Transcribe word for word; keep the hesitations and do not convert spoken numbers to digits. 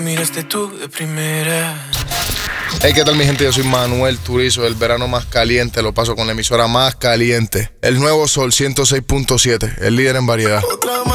miraste tú de primera. Hey, ¿qué tal, mi gente? Yo soy Manuel Turizo. El verano más caliente lo paso con la emisora más caliente. El nuevo Sol ciento seis punto siete, el líder en variedad.